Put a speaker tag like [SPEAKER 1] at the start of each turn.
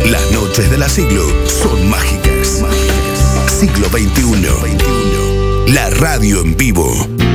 [SPEAKER 1] Las noches de la Siglo son mágicas. Siglo XXI. La radio en vivo.